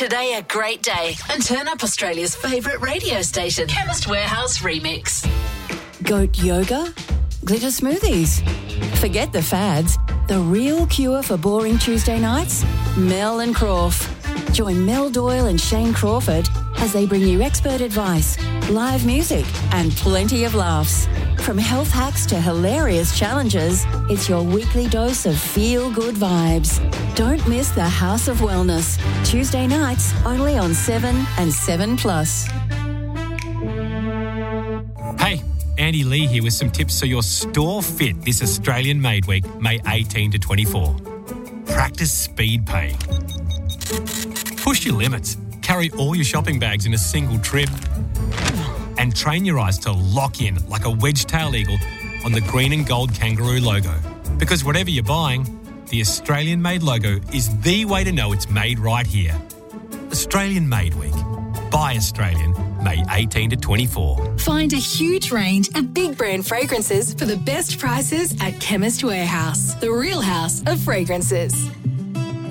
today a great day and turn up Australia's favourite radio station, Chemist Warehouse Remix. Goat yoga? Glitter smoothies? Forget the fads. The real cure for boring Tuesday nights? Mel and Crawf. Join Mel Doyle and Shane Crawford as they bring you expert advice, live music and plenty of laughs. From health hacks to hilarious challenges, it's your weekly dose of feel-good vibes. Don't miss the House of Wellness. Tuesday nights only on 7 and 7+. Hey, Andy Lee here with some tips so you're store fit this Australian Made Week, May 18 to 24. Practice speed paying. Push your limits. Carry all your shopping bags in a single trip. And train your eyes to lock in like a wedge-tailed eagle on the green and gold kangaroo logo. Because whatever you're buying, the Australian-made logo is the way to know it's made right here. Australian Made Week. Buy Australian, May 18 to 24. Find a huge range of big brand fragrances for the best prices at Chemist Warehouse, the real house of fragrances.